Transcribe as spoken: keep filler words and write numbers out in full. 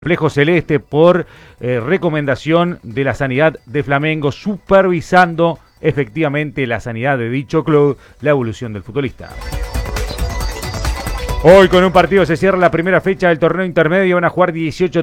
Complejo Celeste por eh, recomendación de la sanidad de Flamengo, supervisando efectivamente la sanidad de dicho club, la evolución del futbolista. Hoy con un partido se cierra la primera fecha del torneo intermedio, van a jugar dieciocho